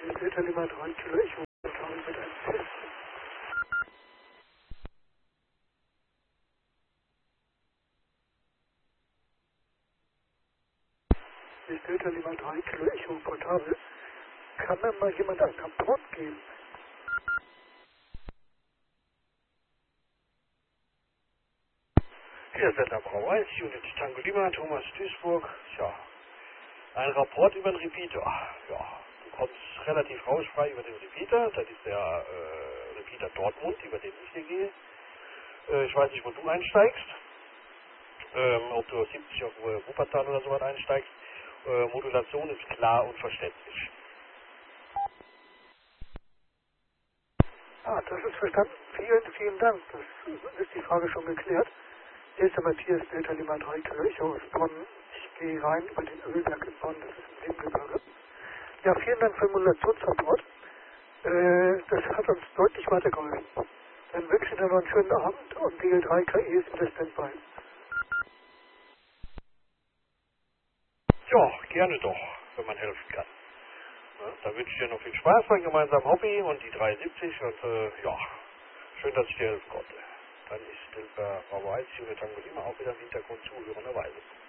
Hier Delta Lima 3 Kilo Echo Portal mit einem Test. Hier Delta Lima 3 Kilo Echo Portal. Kann mir mal jemand einen Rapport geben? Hier ist der Braueis, Unit Tango Lima, Thomas Duisburg. Ja, ein Rapport über den Repeater. Ja, du kommst relativ rauschfrei über den Repeater. Das ist der Repeater Dortmund, über den ich hier gehe. Ich weiß nicht, wo du einsteigst. Ob du 70 auf Wuppertal oder sowas einsteigst. Modulation ist klar und verständlich. Ah, das ist verstanden. Vielen, vielen Dank. Das ist die Frage schon geklärt. Hier ist der Matthias Delta Lima 3 Kilo Echo aus Bonn. Ich gehe rein bei den Ölberg in Bonn, das ist im Nebengebirge. Ja, vielen Dank für den Modulationsrapport. Das hat uns deutlich weitergeholfen. Dann wünsche ich dir noch einen schönen Abend und DL3 KI ist in der Standby. Ja, gerne doch, wenn man helfen kann. Ja, dann wünsche ich dir noch viel Spaß beim gemeinsamen Hobby und die 370 und ja, schön, dass ich dir helfen konnte. Dann ist der Braueis, Unit Tango Lima auch wieder im Hintergrund zuhörenderweise.